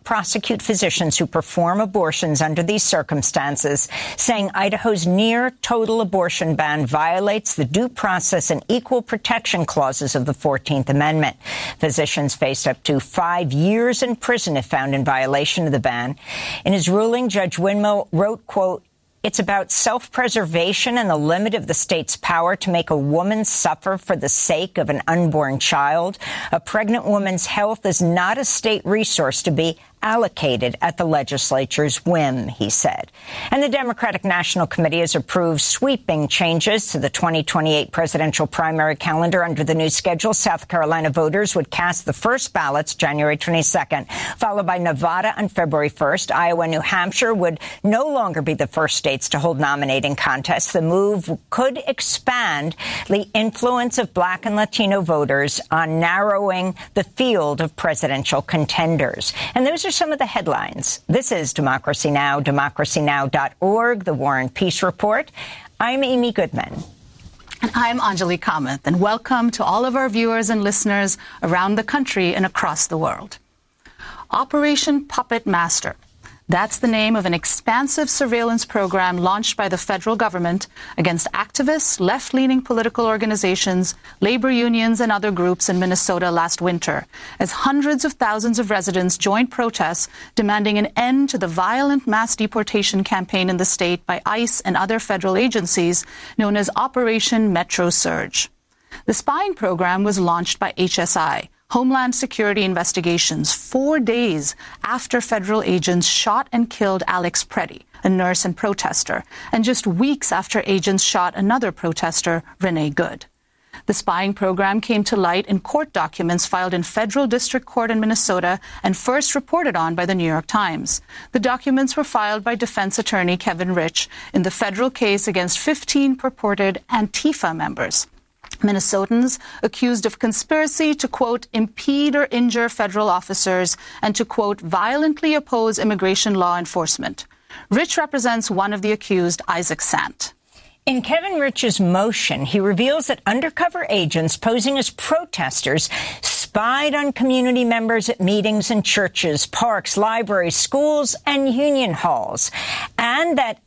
prosecute physicians who perform abortions under these circumstances, saying Idaho's near-total abortion ban violates the due process and equal protection clauses of the 14th Amendment. Physicians faced up to 5 years in prison if found in violation of the ban. In his ruling, Judge Windmill wrote, quote, "It's about self-preservation and the limit of the state's power to make a woman suffer for the sake of an unborn child. A pregnant woman's health is not a state resource to be allocated at the legislature's whim," he said. And the Democratic National Committee has approved sweeping changes to the 2028 presidential primary calendar. Under the new schedule, South Carolina voters would cast the first ballots January 22nd, followed by Nevada on February 1st. Iowa and New Hampshire would no longer be the first states to hold nominating contests. The move could expand the influence of Black and Latino voters on narrowing the field of presidential contenders. And those are some of the headlines. This is Democracy Now!, democracynow.org, The War and Peace Report. I'm Amy Goodman. And I'm Anjali Kamath, and welcome to all of our viewers and listeners around the country and across the world. Operation Puppet Master. That's the name of an expansive surveillance program launched by the federal government against activists, left-leaning political organizations, labor unions, and other groups in Minnesota last winter, as hundreds of thousands of residents joined protests demanding an end to the violent mass deportation campaign in the state by ICE and other federal agencies known as Operation Metro Surge. The spying program was launched by HSI, Homeland Security Investigations, 4 days after federal agents shot and killed Alex Preddy, a nurse and protester, and just weeks after agents shot another protester, Renee Good. The spying program came to light in court documents filed in federal district court in Minnesota and first reported on by the New York Times. The documents were filed by defense attorney Kevin Rich in the federal case against 15 purported Antifa members, Minnesotans accused of conspiracy to, quote, impede or injure federal officers and to, quote, violently oppose immigration law enforcement. Rich represents one of the accused, Isaac Sant. In Kevin Rich's motion, he reveals that undercover agents posing as protesters spied on community members at meetings in churches, parks, libraries, schools, and union halls, and that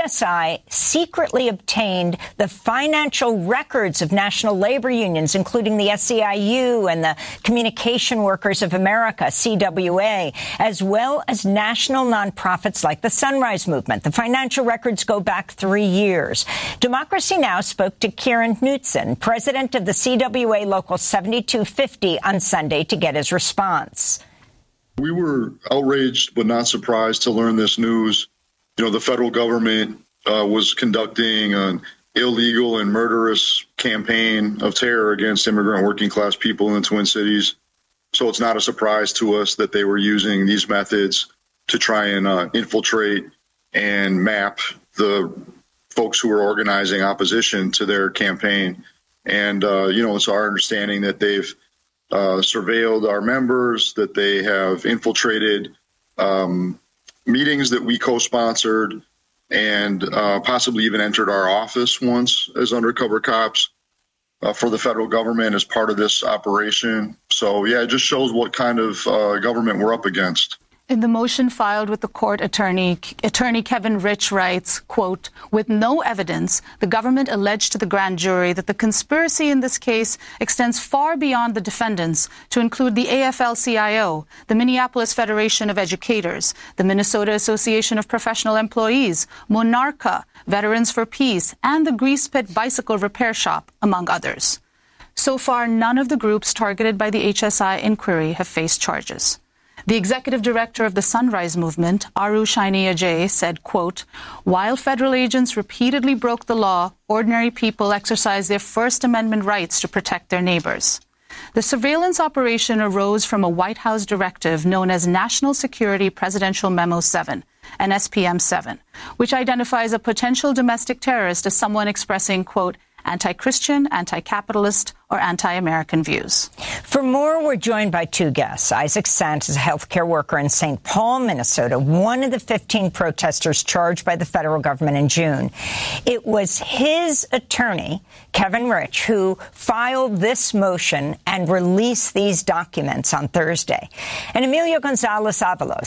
HSI secretly obtained the financial records of national labor unions, including the SEIU and the Communication Workers of America, CWA, as well as national nonprofits like the Sunrise Movement. The financial records go back 3 years. Democracy Now! Spoke to Kieran Knutson, president of the CWA Local 7250, on Sunday to get his response. We were outraged but not surprised to learn this news. You know, the federal government was conducting an illegal and murderous campaign of terror against immigrant working class people in the Twin Cities. So it's not a surprise to us that they were using these methods to try and infiltrate and map the folks who were organizing opposition to their campaign. And, it's our understanding that they've surveilled our members, that they have infiltrated meetings that we co-sponsored, and possibly even entered our office once as undercover cops for the federal government as part of this operation. So, yeah, it just shows what kind of government we're up against. In the motion filed with the court, attorney Kevin Rich writes, quote, with no evidence, the government alleged to the grand jury that the conspiracy in this case extends far beyond the defendants to include the AFL-CIO, the Minneapolis Federation of Educators, the Minnesota Association of Professional Employees, Monarca, Veterans for Peace, and the Grease Pit Bicycle Repair Shop, among others. So far, none of the groups targeted by the HSI inquiry have faced charges. The executive director of the Sunrise Movement, Aru Shainia Jay, said, quote, while federal agents repeatedly broke the law, ordinary people exercised their First Amendment rights to protect their neighbors. The surveillance operation arose from a White House directive known as National Security Presidential Memo 7, NSPM 7, which identifies a potential domestic terrorist as someone expressing, quote, anti-Christian, anti-capitalist, or anti-American views. For more, we're joined by two guests. Isaac Sant is a healthcare worker in St. Paul, Minnesota, one of the 15 protesters charged by the federal government in June. It was his attorney, Kevin Rich, who filed this motion and released these documents on Thursday. And Emilio Gonzalez Avalos